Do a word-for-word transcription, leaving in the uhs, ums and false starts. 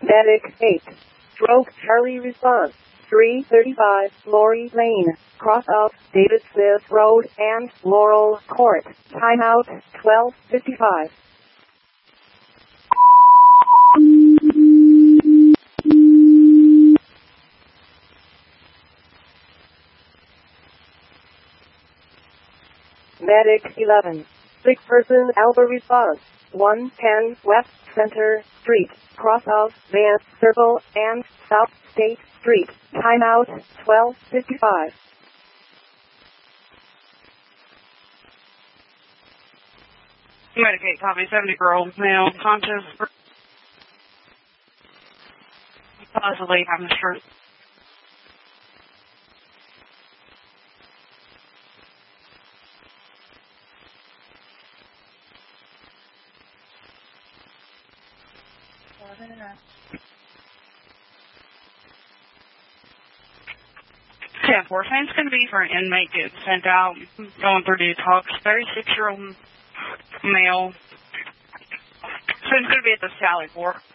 Medic eight. Stroke Charlie response. three thirty-five Lori Lane. Cross of David Smith Road and Laurel Court. Timeout twelve fifty-five. Medic eleven. Sick person Alba response. one ten West Center Street, cross of Vance Circle and South State Street. Timeout twelve fifty-five. Medicaid copy, seventy-year-old male, conscious, possibly having a stroke. Yeah, enforcement's going to be for an inmate getting sent out, going through detox, thirty-six-year-old male. So he's going to be at the Sally Port.